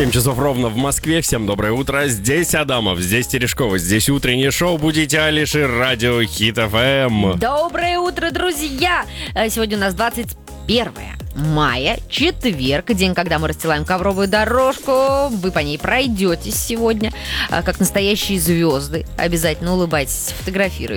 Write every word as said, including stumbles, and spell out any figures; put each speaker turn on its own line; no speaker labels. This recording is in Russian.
семь часов ровно в Москве. Всем доброе утро. Здесь Адамов, здесь Терешкова, здесь утреннее шоу «Будите Алишер», радио Хит эф эм.
Доброе утро, друзья! Сегодня у нас двадцать первое мая, четверг, день, когда мы расстилаем ковровую дорожку. Вы по ней пройдетесь сегодня, как настоящие звезды. Обязательно улыбайтесь, фотографируйте.